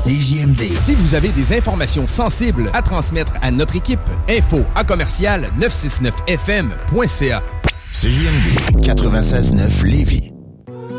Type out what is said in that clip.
CJMD. Si vous avez des informations sensibles à transmettre à notre équipe, info@969fm.ca. CJMD 96.9 Lévis.